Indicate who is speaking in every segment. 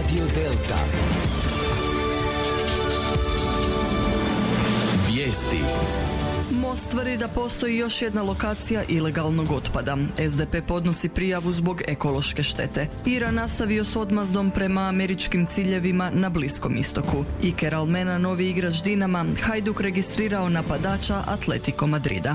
Speaker 1: Radio Delta. Vijesti.
Speaker 2: Most tvrdi da postoji još jedna lokacija ilegalnog otpada. SDP podnosi prijavu zbog ekološke štete. Iran nastavio s odmazdom prema američkim ciljevima na Bliskom istoku. Iker Almena, novi igrač Dinama, Hajduk registrirao napadača Atletico Madrida.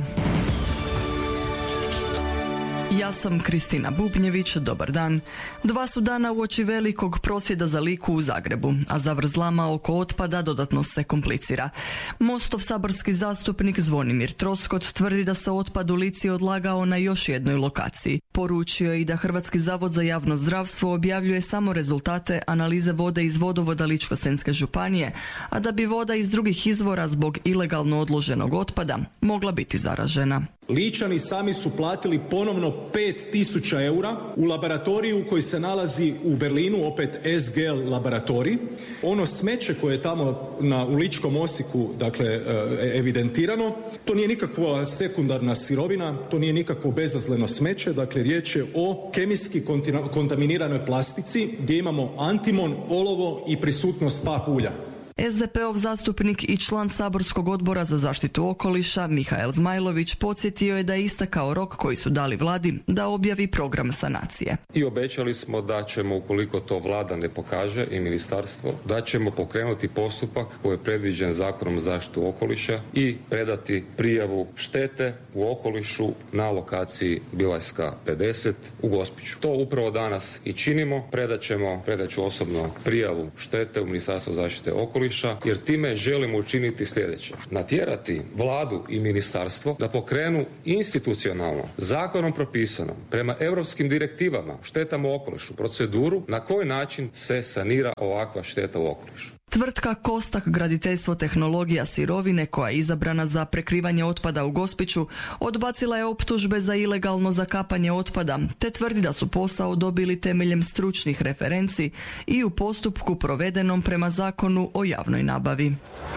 Speaker 2: Ja sam Kristina Bubnjević, dobar dan. 2 su dana uoči velikog prosvjeda za Liku u Zagrebu, a zavrzlama oko otpada dodatno se komplicira. Mostov saborski zastupnik Zvonimir Troskot tvrdi da se otpad u Lici odlagao na još jednoj lokaciji. Poručio je i da Hrvatski zavod za javno zdravstvo objavljuje samo rezultate analize vode iz vodovoda Ličko-senjske županije, a da bi voda iz drugih izvora zbog ilegalno odloženog otpada mogla biti zaražena.
Speaker 3: Ličani sami su platili ponovno 5.000 eura u laboratoriju koji se nalazi u Berlinu, opet SGL laboratorij. Ono smeće koje je tamo u Ličkom Osijeku, dakle, evidentirano, to nije nikakva sekundarna sirovina, to nije nikakvo bezazleno smeće, dakle, riječ je o kemijski kontaminiranoj plastici gdje imamo antimon, olovo i prisutnost pah ulja.
Speaker 2: SDP-ov zastupnik i član saborskog odbora za zaštitu okoliša Mihael Zmajlović podsjetio je da je istekao rok koji su dali vladi da objavi program sanacije.
Speaker 4: I obećali smo da ćemo, ukoliko to vlada ne pokaže i ministarstvo, da ćemo pokrenuti postupak koji je predviđen Zakonom za zaštitu okoliša i predati prijavu štete u okolišu na lokaciji Bilajska 50 u Gospiću. To upravo danas i činimo. Predat ću osobno prijavu štete u Ministarstvo zaštite okoliša, jer time želimo učiniti sljedeće. Natjerati vladu i ministarstvo da pokrenu institucionalno, zakonom propisano, prema europskim direktivama, štetama u okolišu, proceduru na koji način se sanira ovakva šteta u okolišu.
Speaker 2: Tvrtka Kostak graditeljstvo tehnologija sirovine, koja je izabrana za prekrivanje otpada u Gospiću, odbacila je optužbe za ilegalno zakapanje otpada, te tvrdi da su posao dobili temeljem stručnih referenci i u postupku provedenom prema Zakonu o javnoj nabavi.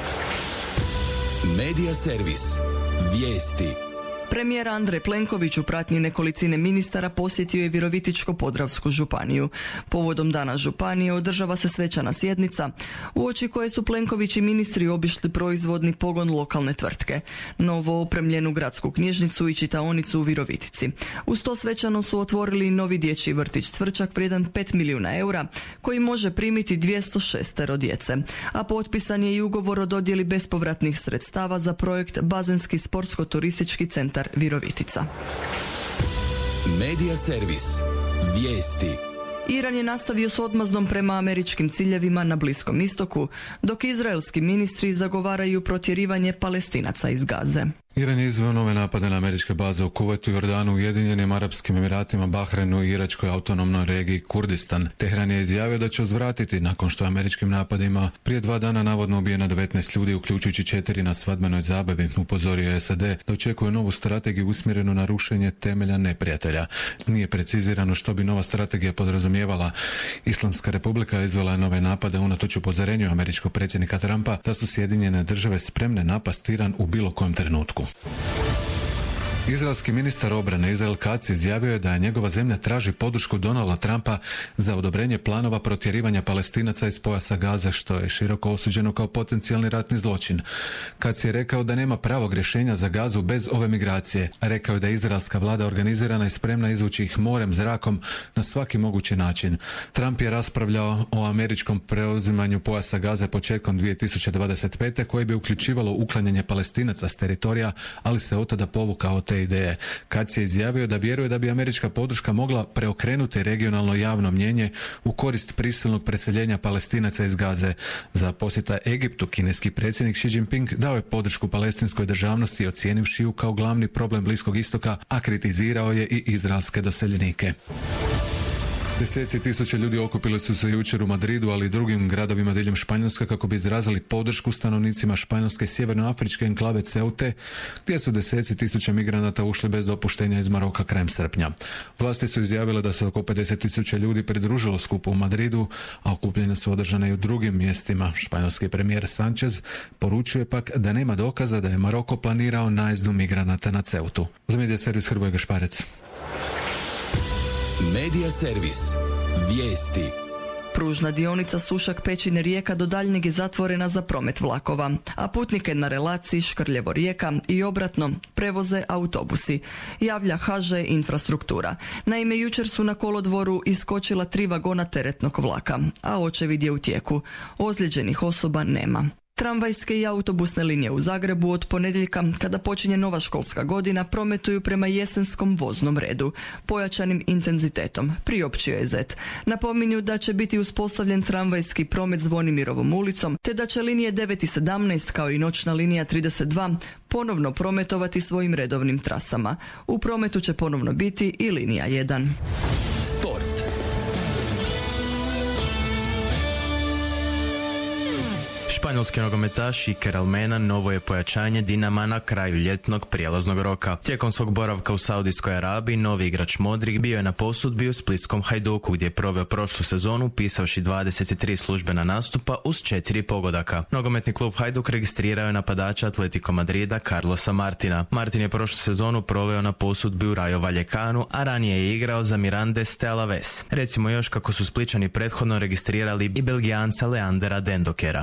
Speaker 1: Media servis. Vijesti.
Speaker 2: Premijer Andrej Plenković u pratnji nekolicine ministara posjetio je Virovitičko-podravsku županiju. Povodom Dana županije održava se svečana sjednica, uoči koje su Plenković i ministri obišli proizvodni pogon lokalne tvrtke, novo opremljenu gradsku knjižnicu i čitaonicu u Virovitici. Uz to svečano su otvorili novi dječji vrtić Cvrčak vrijedan 5 milijuna eura, koji može primiti 206 djece. A potpisan je i ugovor o dodjeli bespovratnih sredstava za projekt Bazenski sportsko-turistički centar Virovitica.
Speaker 1: Media servis. Vijesti.
Speaker 2: Iran je nastavio s odmazdom prema američkim ciljevima na Bliskom istoku, dok izraelski ministri zagovaraju protjerivanje Palestinaca iz Gaze.
Speaker 5: Iran je izveo nove napade na američke baze u Kuvajtu, Jordanu, Ujedinjenim Arapskim Emiratima, Bahrajnu i Iračkoj autonomnoj regiji Kurdistan. Tehran je izjavio da će uzvratiti nakon što je američkim napadima prije 2 dana navodno ubijeno 19 ljudi, uključujući 4 na svadbenoj zabavi. Upozorio je SAD da očekuje novu strategiju usmjerenu na rušenje temelja neprijatelja. Nije precizirano što bi nova strategija podrazumijevala. Islamska republika izvela je nove napade unatoč upozorenju američkog predsjednika Trumpa da su Sjedinjene Države spremne napasti Iran u bilo kojem trenutku. Izraelski ministar obrane Izrael Katz izjavio je da je njegova zemlja traži podršku Donalda Trumpa za odobrenje planova protjerivanja Palestinaca iz pojasa Gaze, što je široko osuđeno kao potencijalni ratni zločin. Katz je rekao da nema pravog rješenja za Gazu bez ove migracije. Rekao je da je izraelska vlada organizirana i spremna izvući ih morem, zrakom, na svaki mogući način. Trump je raspravljao o američkom preuzimanju pojasa Gaze početkom 2025. koje bi uključivalo uklanjanje Palestinaca s teritorija, ali se od tada povukao od te ideje. Katz je izjavio da vjeruje da bi američka podrška mogla preokrenuti regionalno javno mnjenje u korist prisilnog preseljenja Palestinaca iz Gaze. Za posjeta Egiptu kineski predsjednik Xi Jinping dao je podršku palestinskoj državnosti, ocijenivši ju kao glavni problem Bliskog istoka, a kritizirao je i izraelske doseljenike. Deseci tisuća ljudi okupili su se jučer u Madridu, ali i drugim gradovima diljem Španjolske kako bi izrazili podršku stanovnicima španjolske i sjevernoafričke enklave Ceute, gdje su deseci tisuća migranata ušli bez dopuštenja iz Maroka krajem srpnja. Vlasti su izjavile da se oko 50 tisuća ljudi pridružilo skupu u Madridu, a okupljene su održane i u drugim mjestima. Španjolski premijer Sanchez poručuje pak da nema dokaza da je Maroko planirao najezdu migranata na Ceutu. Za Media servis Hrvoje Gašparec.
Speaker 1: Media servis. Vijesti.
Speaker 2: Pružna dionica Sušak-Pećine Rijeka do daljnjeg je zatvorena za promet vlakova, a putnike na relaciji Škrljevo-Rijeka i obratno prevoze autobusi, javlja HŽ Infrastruktura. Naime, jučer su na kolodvoru iskočila 3 vagona teretnog vlaka, a očevid je u tijeku. Ozlijeđenih osoba nema. Tramvajske i autobusne linije u Zagrebu od ponedjeljka, kada počinje nova školska godina, prometuju prema jesenskom voznom redu, pojačanim intenzitetom, priopćio je ZET. Napominju da će biti uspostavljen tramvajski promet Zvonimirovom ulicom, te da će linije 9 i 17, kao i noćna linija 32, ponovno prometovati svojim redovnim trasama. U prometu će ponovno biti i linija 1.
Speaker 1: Sport.
Speaker 6: Španjolski nogometaš Iker Almena novo je pojačanje Dinama na kraju ljetnog prijelaznog roka. Tijekom svog boravka u Saudijskoj Arabiji, novi igrač Modric bio je na posudbi u splitskom Hajduku, gdje je proveo prošlu sezonu pisavši 23 službena nastupa uz 4 pogodaka. Nogometni klub Hajduk registrirao je napadača Atletico Madrida Carlosa Martina. Martin je prošlu sezonu proveo na posudbi u Rayo Vallecanu, a ranije je igrao za Mirandes de Alaves. Recimo još kako su Splićani prethodno registrirali i Belgijanca Leandera Dendokera.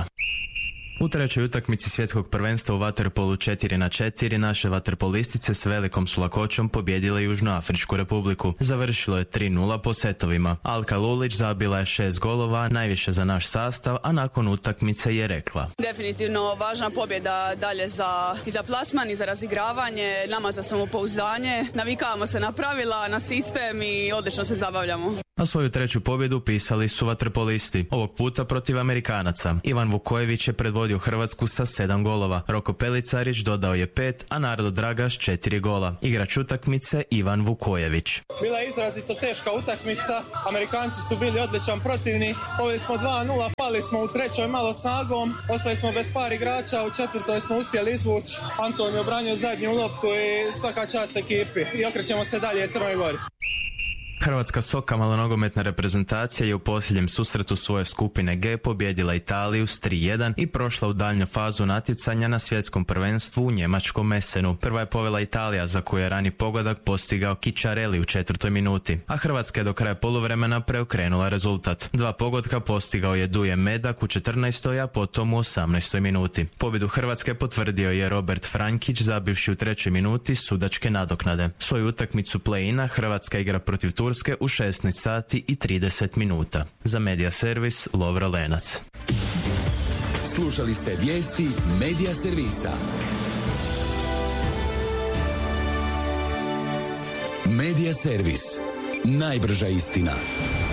Speaker 6: U trećoj utakmici svjetskog prvenstva u vaterpolu 4x4 naše vaterpolistice s velikom su lakoćom pobijedile Južnoafričku republiku. Završilo je 3:0 po setovima. Alka Lulić zabila je 6 golova, najviše za naš sastav, a nakon utakmice je rekla:
Speaker 7: definitivno važna pobjeda dalje za plasman i za razigravanje, nama za samopouzdanje. Navikavamo se na pravila, na sistem i odlično se zabavljamo.
Speaker 6: A svoju treću pobjedu pisali su vaterpolisti, ovog puta protiv Amerikanaca. Ivan Vukojević je predvodio Hrvatsku sa 7 golova. Roko Pelicarić dodao je 5, a Nardo Dragaš 4 gola. Igrač utakmice Ivan Vukojević.
Speaker 8: Bila je izrazito teška utakmica, Amerikanci su bili odličan protivni, pobjedili smo 2:0, pali smo u trećoj malo snagom, ostali smo bez par igrača, u četvrtoj smo uspjeli izvući. Anton je obranio zadnju loptu i svaka čast ekipi i okrećemo se dalje Crnoj Gori.
Speaker 6: Hrvatska soka malonogometna reprezentacija je u posljednjem susretu svoje skupine G pobijedila Italiju s 3:1 i prošla u daljnju fazu natjecanja na svjetskom prvenstvu u njemačkom Messenu. Prva je povela Italija, za koju je rani pogodak postigao Kicciarelli u 4. minuti, a Hrvatska je do kraja poluvremena preokrenula rezultat. 2 pogotka postigao je Duje Medak u 14. a potom u 18. minuti. Pobjedu Hrvatske potvrdio je Robert Frankić, zabivši u 3. minuti sudačke nadoknade. Svoju utakmicu play-ina Hrvatska igra protiv Turske u 16 sati i 30 minuta. Za Media Servis, Lovro Lenac.
Speaker 1: Slušali ste vijesti Media Servisa. Media Servis. Najbrža istina.